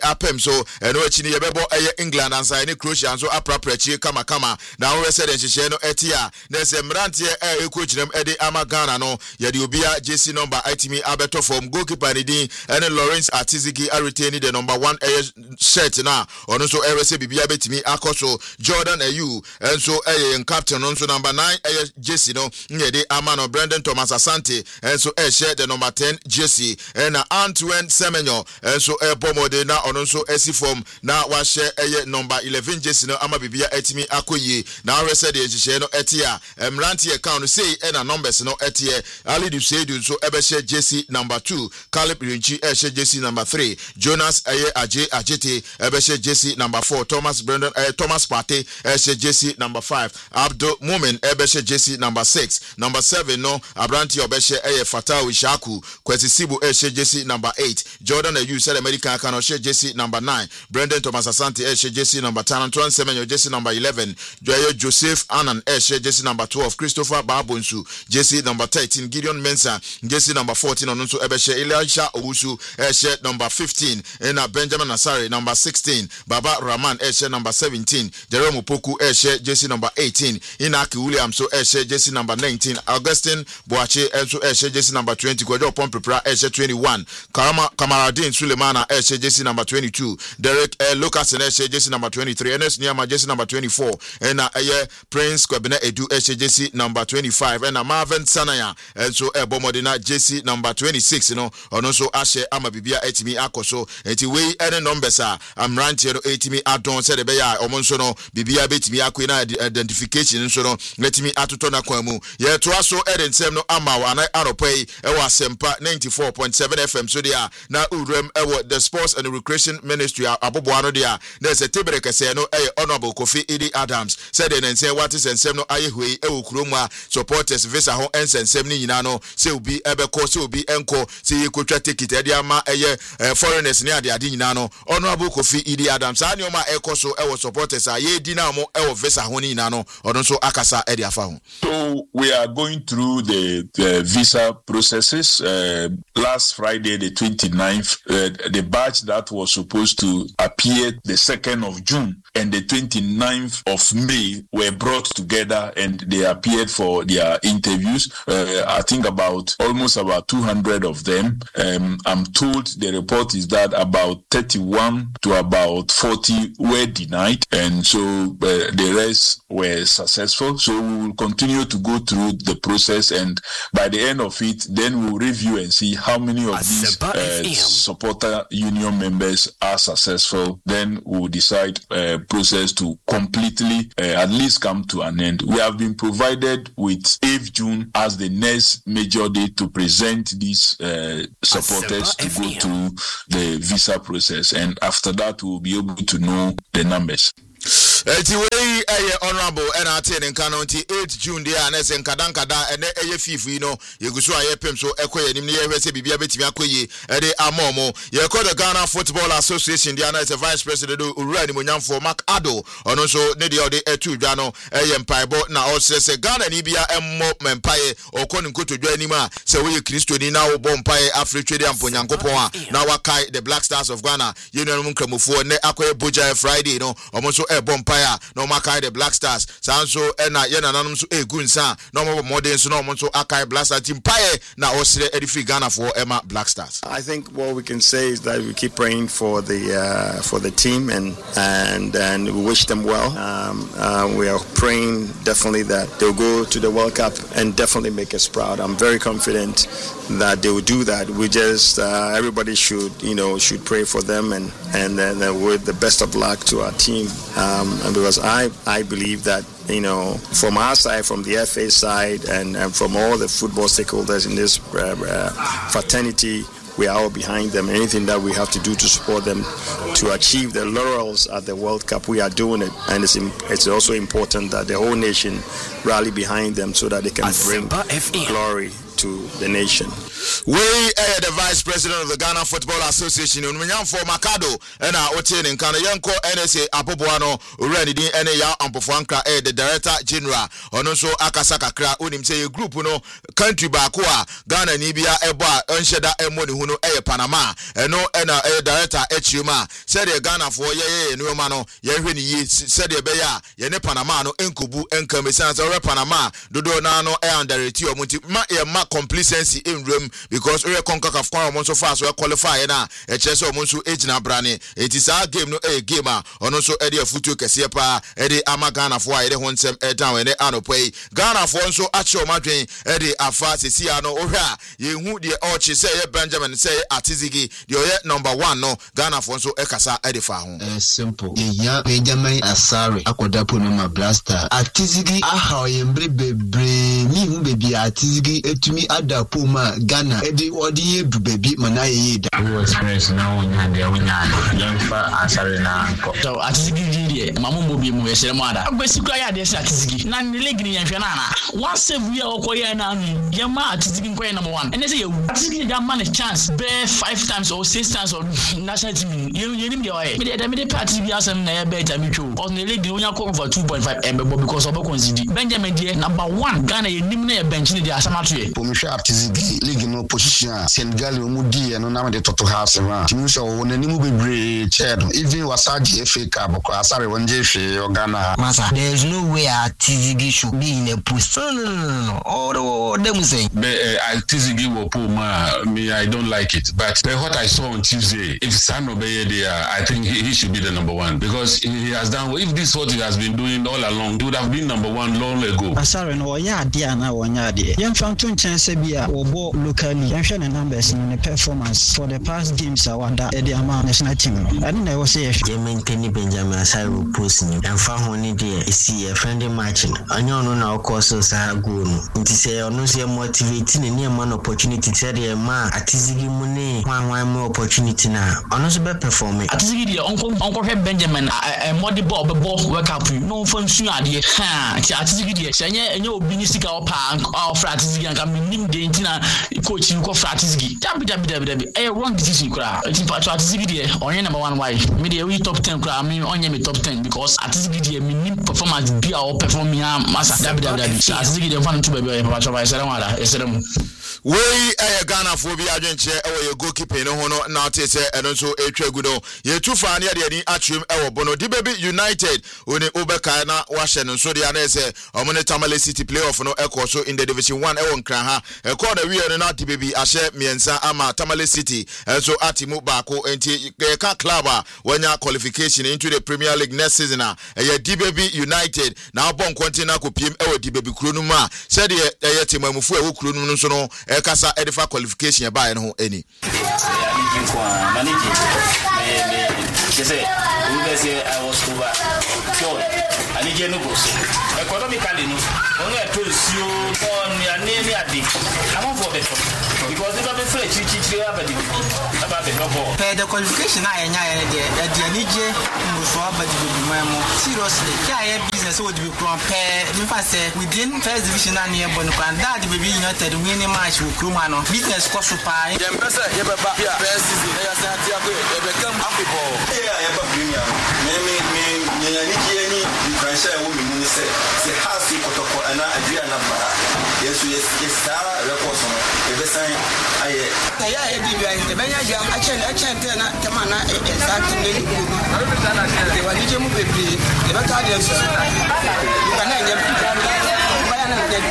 apem so eno echi ni yebebo England and say Croatia so apraprachi kama na we say den hihye no etia na se mrantie ekogyinam ede ama Ghana no ye de obia JC number itimi abeto from goalkeeper ni din ene Lawrence Atizigi retain the number 1 shirt na ono so say bibia betimi akoso Jordan Ayew enso captain no so number 9 JC no nyede ama no Brendan Thomas Asante enso share the number 10 JC and Antoine Semenyo enso bomode na ono so esi form na wa share number 11 JC no ama bibia etimi akoyi na we say the hihye no etia mrantie account say na numbers no etie Ali Duseidu so share JC number 2 Caleb Rinchi share JC number 3 Jonas Ajete share JC number 4 Thomas Partey share JC number 5 Abdul Mumin share JC number 6 number 7 no Abranti share Fatau Ishaku Kwesi Sibu share JC number 8 Jordan Ayew said American can share JC number 9 Brendan Thomas Asante share JC number 10 Antoine Semenyo JC number 11 Joseph Annan share JC number 12 Christopher Babonsu JC number 13 Gideon Mensah JC number 14 on also share Elisha Owusu share number 15 and Benjamin Asare number 16 Baba Rahman share number 17 Jerome Opoku share JC number 18 Inaki Williams so share JC number 19 Augustine Boache also share JC number 20 Kwejo Pompepra share 21 Kamaradin Sulemana share JC number 22 Derek Lucas share JC number 23 Ernest Niama JC number 24 and Prince Kwabena Edu share JC number 25 and Marvin Sanaya so Bomodina JC number 26 you know and also Ashe Amabibia etimi akoso enti we any numbers am rantier etimi adon said be ya omonso no bibia betimi akwina identification so no letimi atoto na kwamu ye to aso edensem no amawa na aropai e wa sempa 94.7 FM so dia na urem e the sports and recreation ministry aboboano dia na se tebreke se no honorable Kofi Idi Adams said en say what is ensem no ayehwe e wokuroma supporters visa ho ensem ni nyina no se obi ebeko se obi enko se yekotwa ticket e dia ma foreigners ni ade nyina no honorable Kofi Idi Adams ani o ma ekoso e wo supporters ye di na mo e wo visa ho ni nyina no odon so akasa e dia fa ho. So we are going through the visa processes. Last Friday the 29th the batch that was supposed to appear the 2nd of June and the 29th of May were brought together and they appeared for their interviews. I think almost about 200 of them. I'm told the report is that about 31 to about 40 were denied, and so the rest were successful. So we will continue to go through the process, and by the end of it, then we'll review and see how many of these supporter union members are successful. Then we'll decide process to completely at least come to an end. We have been provided with 8th June as the next major day to present these supporters to go through the visa process, and after that we'll be able to know the numbers. Way honorable and attending county 8th June there and sen kadankada and fifi no yegusu ayepem so ekoye ni ye hwese bibia betimi akoye ede amomo ye call the Ghana Football Association there is a vice president Owura ni monyamfo Mark Ado ono so ne de ode etu dwa no empaibo na o se Ghana ni bia emmo mempaye okoni nkoto dwa ni ma se we Kristo ni na wo bompaye Afritwede amponyankopon a na wakai the Black Stars of Ghana yenum nkramofo ne akoye Boja Friday no omo so bompaye no makai the Black Stars sanso na ye nananom so egunsa no mo modern so no mo so akai Black Stars team paye na osire edifi Ghana for Emma Black Stars. I think what we can say is that we keep praying for the team and we wish them well. We are praying definitely that they'll go to the World Cup and definitely make us proud. I'm very confident that they will do that. We just everybody should pray for them and with the best of luck to our team. And because I believe that from our side, from the FA side, and from all the football stakeholders in this fraternity, we are all behind them. Anything that we have to do to support them to achieve the laurels at the World Cup, we are doing it. And it's also important that the whole nation rally behind them so that they can bring glory to the nation. We are the Vice President of the Ghana Football Association. Unumnyam for Makado and our Otin in Kana Yanko NSA Apobuano already any ya Ampofuanka the Director General Onoso Akasaka Kra unim say group no country bakua Ghana Nibia Eba Unsheda Emoni Huno Panama and no Director Echuma said Ghana for ye no mano ye said Beya Yene Panama no Enkubu Enkamisan or Panama Dodo Nano and Directio Munti ma complacency in room because we conquer of Kwara so fast we qualify na e chese omunso ejina brane it is our game no a gamer ono so e de futu kese pa e de ama Ghana fo a e de honsem e down e anopoi Ghana fo nso ache o madwen e de afa sesia no ohwa ye hu de ochi say Benjamin say Atizigi de oye number 1 no Ghana fo nso e kasa e de fa ho simple ya Benjamin Asare akodapo no ma blaster Atizigi aha oyembre bebre mi hu bebi Atizigi etumi adapo ma Ghana edi odi baby mana ye da experience na wonya de wonya yemfa Asare na nko so Atizigi die mamu mobi mu yesere mu ada agbesikwa ya de Atizigi na league ni yehwe na one save we okoye na anu yema Atizigi nkoye number 1 ene say you Atizigi that man a chance be 5 times or 6 times or national team yenim de oye me de party bi asem na ye be tamitwo on the league wonya come for 2.5 mbebo because obo consider Benjamin die number 1 Ghana yenim na ye bench ni de asamatoye pomhwe Atizigi league no position Senegal mu die no na de toto house ma timu so wonanimu bebre chedo even wasaji FA Cup ko Asare wonje hwe Ghana masa there is no way Atizigi should be in a post no all them say Atizigi will pull me I don't like it but what I saw on Tuesday if Sano Beye there I think he should be the number 1 because he has done if this is what he has been doing all along he would have been number 1 long ago Asare no ya dia na wonya de yem fanto chance bia obo locally yem hwe the numbers in the performance for the past games awada e the amount national team and I was say ye maintain Benjamin Asare post ni emfa ho ni de esi a friendly match anyo no na okoso sa go no nti say ono say motivate ni man opportunity say the ma Atizigi mu ni hwan mo opportunity na ono so be perform Atizigi de onko hwe Benjamin modi ball be ball work up no fun su ade ha Atizigi de say enye obi ni sika opa ofra Atizigi anka minim de ntina coach ko fra Atizigi dabi wrong decision kura Atizigi de onye number 1 why me de we top 10 kura me onye me top 10 because Atizigi de minim performance bia o perform ya masa dabi Atizigi de fan to be papa chwa esere wala esere mu we Ghana for bi adwenche e ye goalkeeper no ho no na te se eno so etwa no ye tu fa ne de ni atwem e wo bono di baby United oni obeka na wa hye no so de na se omone Tamale City playoff no e so in the division 1 e won kran ha e call the we no na di baby ahye miensa ama Tamale City so atimu baako enti ka club a wanya qualification into the Premier League next season e di baby United na bon kontina ko piem e di baby kuro no ma se de e temamufu e wo kuro no so no kasa edifa qualification ya bae no ho eni I was over pure and again no go economically no only I told you on your name I'm for better because if I be free chichi about the qualification I the nije mbuso abadi memo seriously yeah business would be compare in fact within first division and near Bonukwan that baby United winning match with Krumano business cost pie dem pesa ye baba first season ya santia go e become football yeah premier me nije ni franchise wo me ni say house kotoko ana adria na bara yes star records no e be sign aye yeah e bi an te benya jam a chen na kama na exactly they were nije mu bebre e be ka de so kana nye baya na de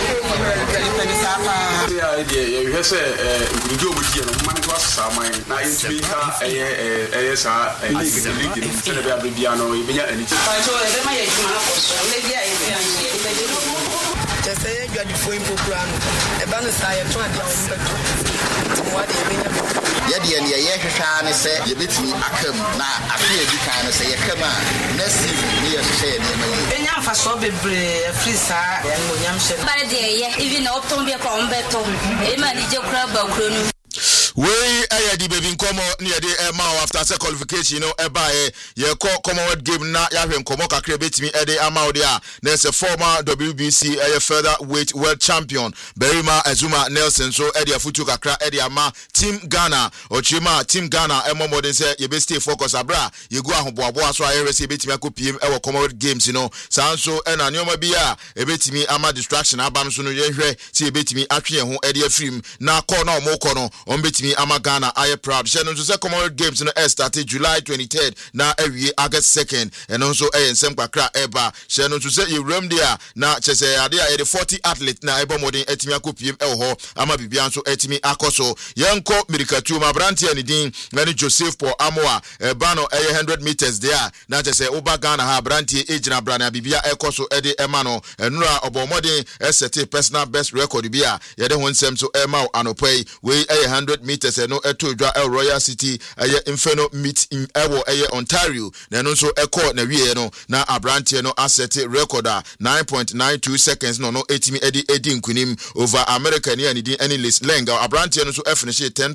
you hear say we do with you man to asama na in ka sa league so be abiano e benya ani so e be ma ye juma na so le dia e be just say you are the phone program e ba no say to adia o mbeto what e benya ye de ne ye hwehwa ne se ye betimi akam na afi edi kan ne se ye kama na si ne ye hwehwa ne ma ye benya fa so bebre free sa no nyam she ba de ye even o ton bi ko mbeto e ma ni je kura ba kuro no We di baby nkomo near the ma after second qualification ye call Commonwealth game na ya hwen komo kakra betimi ede ama dia. There's a former WBC featherweight world champion Berima Azuma Nelson so ede afutu kakra ede ama Team Ghana ochima Team Ghana modern say ye be stay focus abra ye go ahoboabo so ayere say betimi akopiem Commonwealth games sanso na nyoma bia ebetimi ama distraction aba so no ye hwe say ebetimi atwe ho ede afrim na call na omoko no ombetimi ama Ghana aye proud sheno so say Commonwealth games no started July 23rd na awie August 2nd and also ensem kwakra eba sheno so say you rem there na chese ade a the 40 athlete na eba modern etimi akopiem ho ama bibia nso etimi akoso yenko mirikatu ma branti ani din na Joseph Paul Amoa eba no 100 meters there na chese oba Ghana ha branti ejina brana bibia ekoso ede ema no enura obomodin esete personal best record bia yede ho nsem so ema anopai we 100 meters no eto dwa Royal City Inferno meet in Ontario na no so eko na wie no na abrantie no asset record 9.92 seconds no etimi edi nkunim over American ni di any list lenga abrantie no so finish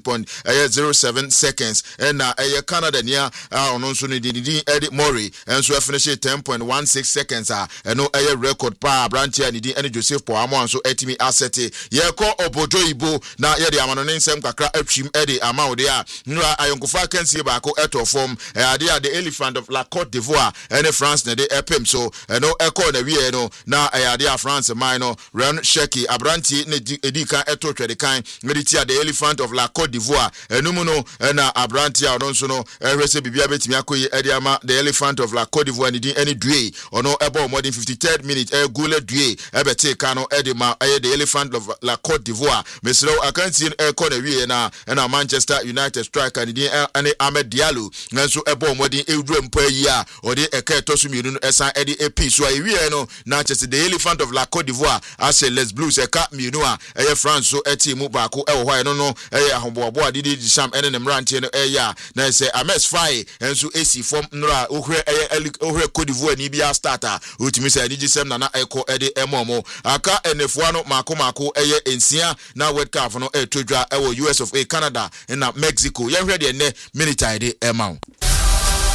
10.07 seconds and na Canada nia ono so ni di edi Murray and so finish 10.16 seconds no record pa abrantie ni di any Joseph Poamo so etimi asset ye ko obodo ibo na ye de amano nsem kakra atwim edi amaude a nura ayonkofa kansie ba ko eto form ade the Elephant of La Côte d'Ivoire and France na de epem so no eko na wie no na ade a France man no Ren Sheki abranti ne edika eto twedekan mediti the Elephant of La Côte d'Ivoire enum no na abranti a no so no ehwese bibia betimi akoyi ade ama the Elephant of La Côte d'Ivoire ni di any due ono ebo more than 53rd minute gole due ebete kano edema the Elephant of La Côte d'Ivoire mesro akanti eko na wie na Manchester United striker ni di ane Ahmed Diallo nso ebo modin edru mpa yi a ode eka etosu mienu no esan ede epi so awie no na chese the Elephant of La Côte d'Ivoire as Les Blues eka mienu a France so eti mu baako hwa no ahomboabo adidi disham ene ne mrantie no na se Ames Faye nso esi form nra ohre Côte d'Ivoire ni bia starter utimi se adidi sem na eko ede emomo aka enefuano no mako ensia na World Cup no etodwa US of A Canada na Mexico yehwe de ne minute ide emao